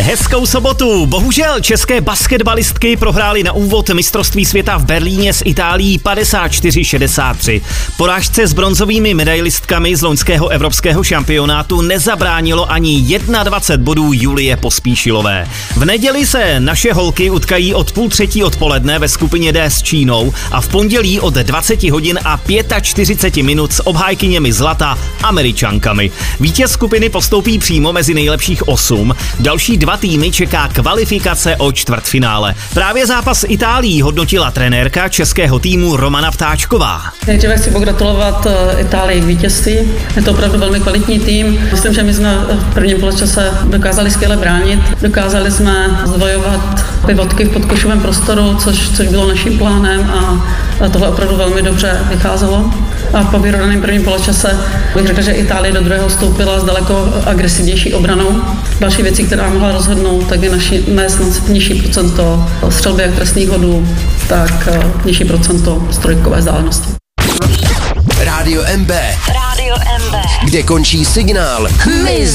Hezkou sobotu. Bohužel české basketbalistky prohrály na úvod mistrovství světa v Berlíně s Itálií 54-63. Porážce s bronzovými medailistkami z loňského evropského šampionátu nezabránilo ani 21 bodů Julie Pospíšilové. V neděli se naše holky utkají od 2:30 odpoledne ve skupině D s Čínou a v pondělí od 20 hodin a 45 minut s obhájkyněmi zlata Američankami. Vítěz skupiny postoupí přímo mezi nejlepších 8. Další 2 týmy čeká kvalifikace o čtvrtfinále. Právě zápas s Itálií hodnotila trenérka českého týmu Romana Ptáčková. Nejdříve chci pogratulovat Itálii k vítězství. Je to opravdu velmi kvalitní tým. Myslím, že my jsme v prvním poločase dokázali skvěle bránit. Dokázali jsme zdvojovat pivotky v podkošovém prostoru, což bylo naším plánem a tohle opravdu velmi dobře vycházelo. A po vyrovnaném prvním poločase bych řekla, že Itálie do druhého vstoupila s daleko agresivnější obranou. Další věcí, která mohla rozhodnout, tak je nižší procento střelby jak trestných hodů, tak nižší procento z trojkové vzdálenosti. Rádio MB. Kde končí signál.